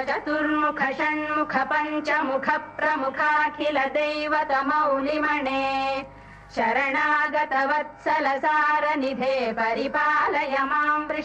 चतुर्मुख षण्मुख पञ्चमुख प्रमुखाखिल दैवतमौलिमणे शरणागत वत्सल सारनिधे परिपालय मां